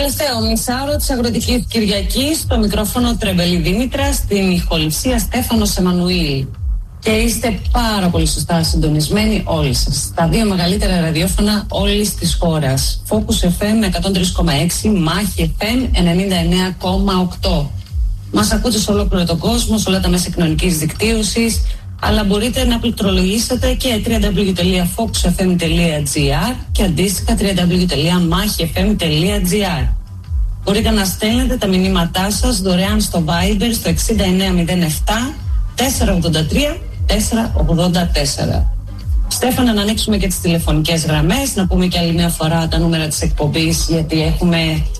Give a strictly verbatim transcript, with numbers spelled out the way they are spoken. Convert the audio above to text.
τελευταίο μισάωρο της Αγροτικής Κυριακής, στο μικρόφωνο Τρεμπελή Δήμητρα, στην ηχοληψία Στέφανος Εμμανουήλ. Και είστε πάρα πολύ σωστά συντονισμένοι όλοι σας. Τα δύο μεγαλύτερα ραδιόφωνα όλης της χώρας. Focus εφ εμ εκατόν τρία κόμμα έξι, Μάχη εφ εμ ενενήντα εννέα κόμμα οκτώ. Μας ακούτε σε ολόκληρο τον κόσμο, σε όλα τα μέσα κοινωνικής δικτύωσης, αλλά μπορείτε να πληκτρολογήσετε και double-u double-u double-u τελεία focus f m τελεία g r και αντίστοιχα double-u double-u double-u τελεία machi f m τελεία g r. Μπορείτε να στέλνετε τα μηνύματά σας δωρεάν στο Viber στο εξήντα εννέα μηδέν επτά τετρακόσια ογδόντα τρία τετρακόσια ογδόντα τέσσερα. Στέφανα, να ανοίξουμε και τις τηλεφωνικές γραμμές, να πούμε και άλλη μια φορά τα νούμερα της εκπομπής, γιατί έχουμε